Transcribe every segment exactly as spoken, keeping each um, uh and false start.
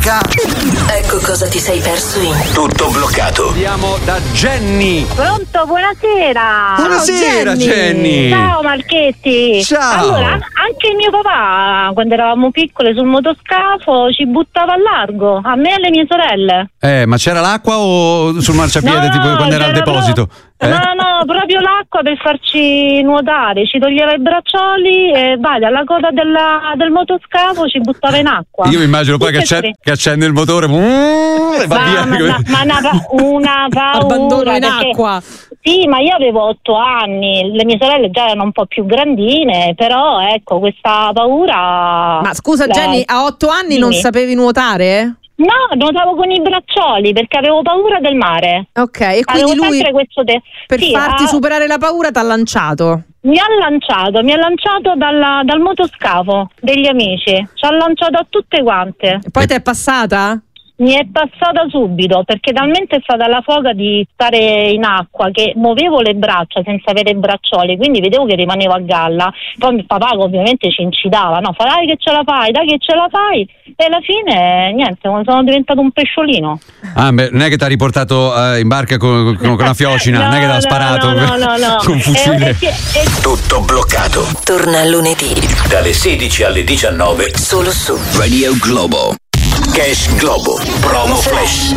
Monica. Ecco cosa ti sei perso in Tutto bloccato. Andiamo da Jenny. Pronto, buonasera. Buonasera Jenny. Jenny. Ciao Marchetti. Ciao. Allora, anche mio papà, quando eravamo piccole sul motoscafo, ci buttava a largo, a me e alle mie sorelle. Eh, ma c'era l'acqua o sul marciapiede, No, tipo no, quando era al c'era deposito? No, Eh? no, proprio l'acqua per farci nuotare, ci toglieva i braccioli e vai dalla coda della, del motoscafo ci buttava in acqua. Io mi immagino poi che, Tutte e accende, tre. che accende il motore mm, e va Ma, via. ma, ma, ma una, pa- una paura. Abbandono in perché- acqua. Sì, ma io avevo otto anni, le mie sorelle già erano un po' più grandine, però ecco, questa paura. Ma scusa la- Jenny, a otto anni non Dimmi. sapevi nuotare? No, nuotavo con i braccioli perché avevo paura del mare. Ok, e quindi Avevo lui sempre questo te- per sì, farti ha- superare la paura t'ha lanciato. Mi ha lanciato, mi ha lanciato dalla- dal motoscafo degli amici, ci ha lanciato a tutte quante. E poi ti è passata? Mi è passata subito perché talmente è stata la foga di stare in acqua che muovevo le braccia senza avere i braccioli, quindi vedevo che rimanevo a galla. Poi il papà ovviamente ci incitava, no, fa dai che ce la fai, dai che ce la fai, e alla fine niente, sono diventato un pesciolino. Ah, beh, non è che ti ha riportato eh, in barca con, con, con una fiocina, No, non è che ti ha no, sparato no, no, no, no. con un fucile. E- e- e- Tutto bloccato. Torna lunedì Dalle sedici alle diciannove. solo su Radio Globo. Cash Globo. Promo Flash.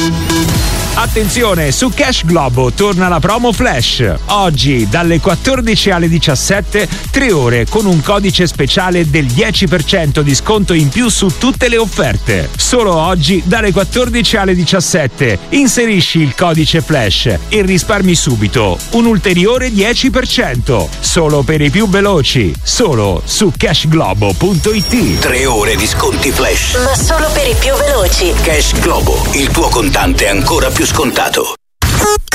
Attenzione, su Cash Globo torna la promo Flash. Oggi dalle quattordici alle diciassette, tre ore con un codice speciale del dieci per cento di sconto in più su tutte le offerte. Solo oggi dalle quattordici alle diciassette inserisci il codice Flash e risparmi subito un ulteriore dieci per cento. Solo per i più veloci, solo su cash globo punto it. Tre ore di sconti Flash. ma solo per i più veloci. Cash Globo, il tuo contante ancora più scontato.